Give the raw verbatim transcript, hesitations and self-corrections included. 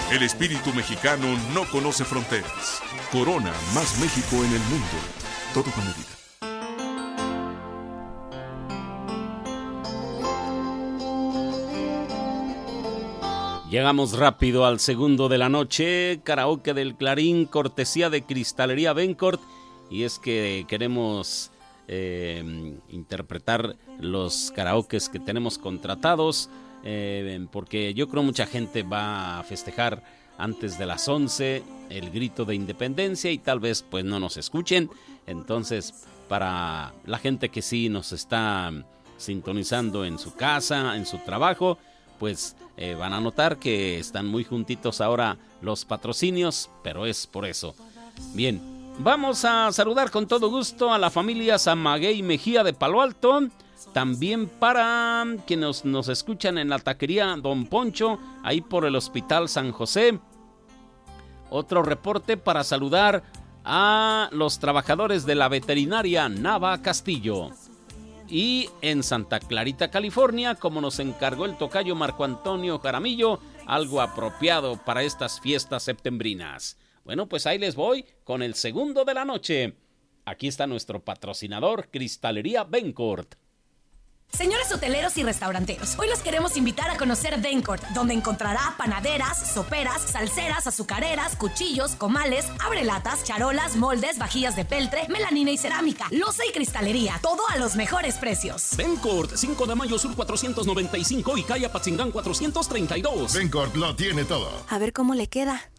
El espíritu mexicano no conoce fronteras. Corona, más México en el mundo. Todo con medida. Llegamos rápido al segundo de la noche, karaoke del Clarín, cortesía de Cristalería Bencourt, y es que queremos eh, interpretar los karaokes que tenemos contratados, eh, porque yo creo mucha gente va a festejar antes de las once el grito de independencia y tal vez pues no nos escuchen. Entonces, para la gente que sí nos está sintonizando en su casa, en su trabajo, pues eh, van a notar que están muy juntitos ahora los patrocinios, pero es por eso. Bien, vamos a saludar con todo gusto a la familia Samaguey Mejía de Palo Alto, también para quienes nos escuchan en la taquería Don Poncho, ahí por el Hospital San José. Otro reporte para saludar a los trabajadores de la veterinaria Nava Castillo. Y en Santa Clarita, California, como nos encargó el tocayo Marco Antonio Jaramillo, algo apropiado para estas fiestas septembrinas. Bueno, pues ahí les voy con el segundo de la noche. Aquí está nuestro patrocinador, Cristalería Bencourt. Señores hoteleros y restauranteros, hoy los queremos invitar a conocer Bencourt, donde encontrará panaderas, soperas, salseras, azucareras, cuchillos, comales, abrelatas, charolas, moldes, vajillas de peltre, melanina y cerámica, loza y cristalería, todo a los mejores precios. Bencourt, cinco de mayo sur cuatrocientos noventa y cinco y calle Apatzingán cuatrocientos treinta y dos. Bencourt lo tiene todo. A ver cómo le queda.